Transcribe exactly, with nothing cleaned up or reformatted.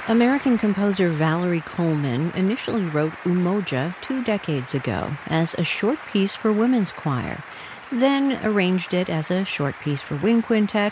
American composer Valerie Coleman initially wrote Umoja two decades ago as a short piece for women's choir, then arranged it as a short piece for wind quintet